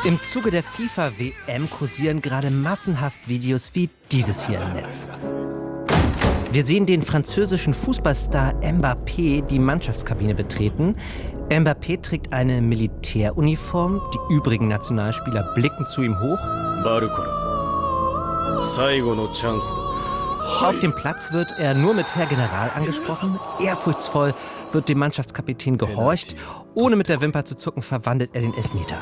Im Zuge der FIFA-WM kursieren gerade massenhaft Videos wie dieses hier im Netz. Wir sehen den französischen Fußballstar Mbappé die Mannschaftskabine betreten. Mbappé trägt eine Militäruniform, die übrigen Nationalspieler blicken zu ihm hoch. Auf dem Platz wird er nur mit Herr General angesprochen. Ehrfurchtsvoll wird dem Mannschaftskapitän gehorcht. Ohne mit der Wimper zu zucken, verwandelt er den Elfmeter.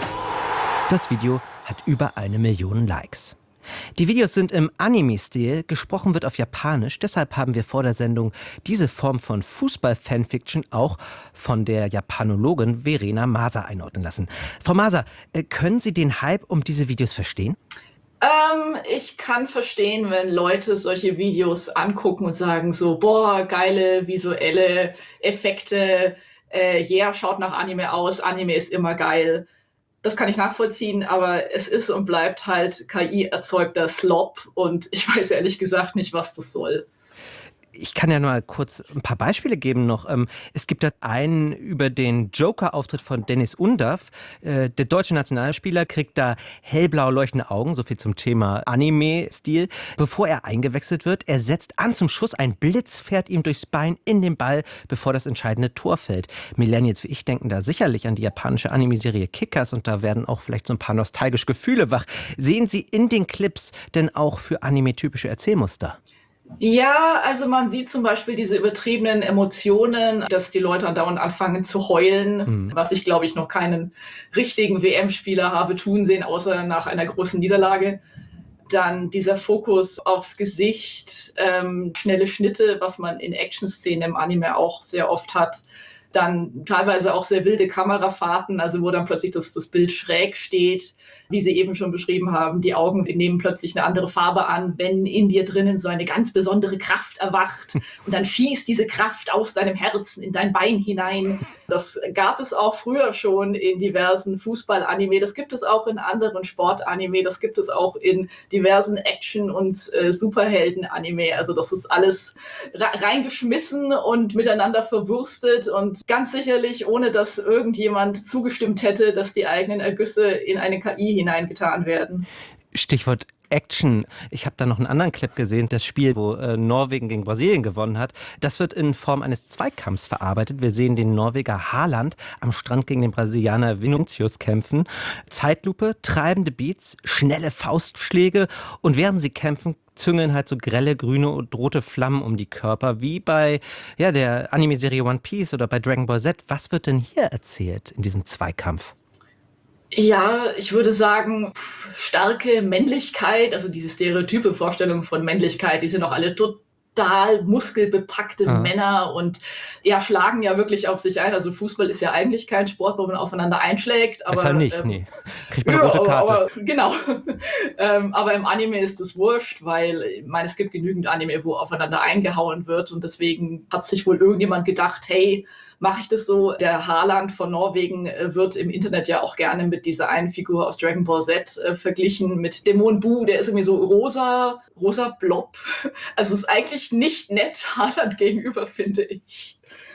Das Video hat über 1 Million Likes. Die Videos sind im Anime-Stil, gesprochen wird auf Japanisch. Deshalb haben wir vor der Sendung diese Form von Fußball-Fanfiction auch von der Japanologin Verena Maser einordnen lassen. Frau Maser, können Sie den Hype um diese Videos verstehen? Ich kann verstehen, wenn Leute solche Videos angucken und sagen so, boah, geile visuelle Effekte, schaut nach Anime aus, Anime ist immer geil. Das kann ich nachvollziehen, aber es ist und bleibt halt KI-erzeugter Slop und ich weiß ehrlich gesagt nicht, was das soll. Ich kann ja mal kurz ein paar Beispiele geben noch. Es gibt da einen über den Joker-Auftritt von Dennis Undaff. Der deutsche Nationalspieler kriegt da hellblau leuchtende Augen, so viel zum Thema Anime-Stil. Bevor er eingewechselt wird, er setzt an zum Schuss, ein Blitz fährt ihm durchs Bein in den Ball, bevor das entscheidende Tor fällt. Millennials wie ich denken da sicherlich an die japanische Anime-Serie Kickers und da werden auch vielleicht so ein paar nostalgische Gefühle wach. Sehen Sie in den Clips denn auch für Anime-typische Erzählmuster? Ja, also man sieht zum Beispiel diese übertriebenen Emotionen, dass die Leute andauernd anfangen zu heulen, was ich, glaube ich, noch keinen richtigen WM-Spieler habe tun sehen, außer nach einer großen Niederlage. Dann dieser Fokus aufs Gesicht, schnelle Schnitte, was man in Action-Szenen im Anime auch sehr oft hat. Dann teilweise auch sehr wilde Kamerafahrten, also wo dann plötzlich das Bild schräg steht. Wie Sie eben schon beschrieben haben, die Augen nehmen plötzlich eine andere Farbe an, wenn in dir drinnen so eine ganz besondere Kraft erwacht und dann schießt diese Kraft aus deinem Herzen in dein Bein hinein. Das gab es auch früher schon in diversen Fußball-Anime, das gibt es auch in anderen Sport-Anime, das gibt es auch in diversen Action- und Superhelden-Anime. Also das ist alles reingeschmissen und miteinander verwurstet und ganz sicherlich, ohne dass irgendjemand zugestimmt hätte, dass die eigenen Ergüsse in eine KI hineingetan werden. Stichwort Action. Ich habe da noch einen anderen Clip gesehen, das Spiel, wo Norwegen gegen Brasilien gewonnen hat. Das wird in Form eines Zweikampfs verarbeitet. Wir sehen den Norweger Haaland am Strand gegen den Brasilianer Vinicius kämpfen. Zeitlupe, treibende Beats, schnelle Faustschläge und während sie kämpfen, züngeln halt so grelle grüne und rote Flammen um die Körper, wie bei der Anime-Serie One Piece oder bei Dragon Ball Z. Was wird denn hier erzählt in diesem Zweikampf? Ja, ich würde sagen, starke Männlichkeit, also diese stereotype Vorstellung von Männlichkeit, die sind doch alle total muskelbepackte Männer und schlagen ja wirklich auf sich ein. Also Fußball ist ja eigentlich kein Sport, wo man aufeinander einschlägt. Aber, besser nicht, nee. Kriegt man eine rote Karte. Aber, genau. Aber im Anime ist es wurscht, weil ich meine, es gibt genügend Anime, wo aufeinander eingehauen wird und deswegen hat sich wohl irgendjemand gedacht, hey, mache ich das so? Der Haaland von Norwegen wird im Internet ja auch gerne mit dieser einen Figur aus Dragon Ball Z verglichen, mit Dämon Bu, der ist irgendwie so rosa Blob. Also ist eigentlich nicht nett Haaland gegenüber, finde ich.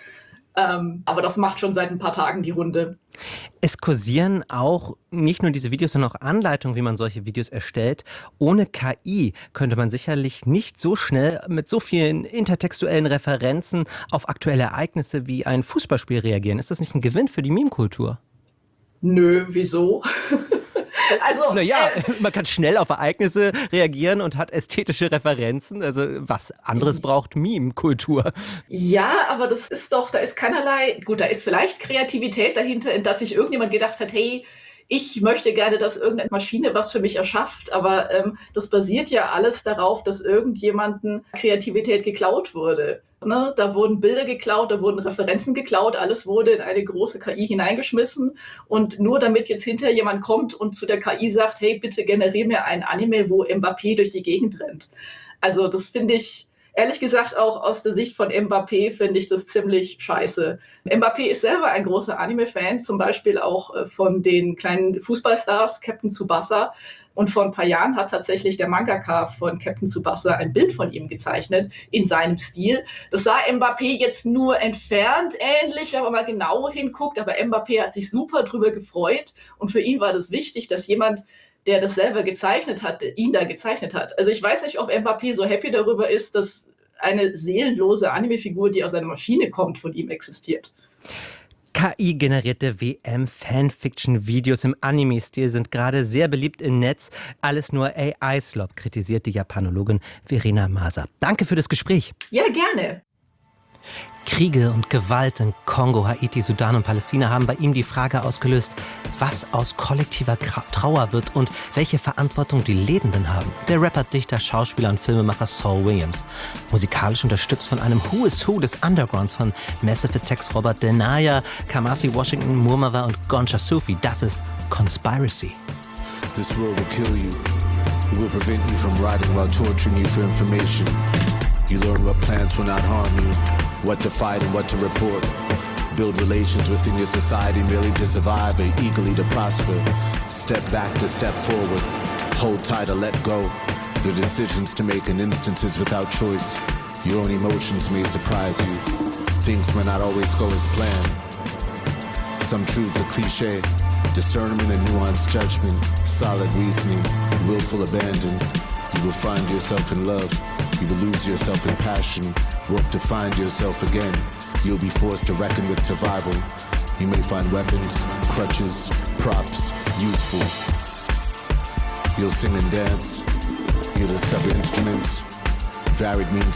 Aber das macht schon seit ein paar Tagen die Runde. Es kursieren auch nicht nur diese Videos, sondern auch Anleitungen, wie man solche Videos erstellt. Ohne KI könnte man sicherlich nicht so schnell mit so vielen intertextuellen Referenzen auf aktuelle Ereignisse wie ein Fußballspiel reagieren. Ist das nicht ein Gewinn für die Meme-Kultur? Nö, wieso? Also, man kann schnell auf Ereignisse reagieren und hat ästhetische Referenzen. Also was anderes braucht Meme-Kultur. Ja, aber da ist keinerlei, gut, da ist vielleicht Kreativität dahinter, in dass sich irgendjemand gedacht hat, hey, ich möchte gerne, dass irgendeine Maschine was für mich erschafft, aber das basiert ja alles darauf, dass irgendjemandem Kreativität geklaut wurde. Ne? Da wurden Bilder geklaut, da wurden Referenzen geklaut, alles wurde in eine große KI hineingeschmissen und nur damit jetzt hinterher jemand kommt und zu der KI sagt, hey, bitte generiere mir ein Anime, wo Mbappé durch die Gegend rennt. Also das finde ich Ehrlich gesagt, auch aus der Sicht von Mbappé finde ich das ziemlich scheiße. Mbappé ist selber ein großer Anime-Fan, zum Beispiel auch von den kleinen Fußballstars Captain Tsubasa. Und vor ein paar Jahren hat tatsächlich der Mangaka von Captain Tsubasa ein Bild von ihm gezeichnet, in seinem Stil. Das sah Mbappé jetzt nur entfernt ähnlich, wenn man mal genau hinguckt, aber Mbappé hat sich super drüber gefreut und für ihn war das wichtig, dass jemand, der das selber gezeichnet hat, ihn da gezeichnet hat. Also ich weiß nicht, ob Mbappé so happy darüber ist, dass eine seelenlose Anime-Figur, die aus einer Maschine kommt, von ihm existiert. KI-generierte WM-Fanfiction-Videos im Anime-Stil sind gerade sehr beliebt im Netz. Alles nur AI-Slop, kritisiert die Japanologin Verena Maser. Danke für das Gespräch. Ja, gerne. Kriege und Gewalt in Kongo, Haiti, Sudan und Palästina haben bei ihm die Frage ausgelöst, was aus kollektiver Trauer wird und welche Verantwortung die Lebenden haben. Der Rapper, Dichter, Schauspieler und Filmemacher Saul Williams. Musikalisch unterstützt von einem Who is Who des Undergrounds von Massive Attacks, Robert Denaya, Kamasi Washington, Murmava und Goncha Sufi. Das ist Conspiracy. This world will kill you. It will prevent you from writing while torturing you for information. You learn what plans will not harm you, what to fight and what to report. Build relations within your society merely to survive or eagerly to prosper. Step back to step forward. Hold tight or let go. The decisions to make in instances without choice. Your own emotions may surprise you. Things may not always go as planned. Some truths are cliche. Discernment and nuanced judgment. Solid reasoning. Willful abandon. You will find yourself in love. You will lose yourself in passion. Work to find yourself again. You'll be forced to reckon with survival. You may find weapons, crutches, props, useful. You'll sing and dance. You'll discover instruments, varied means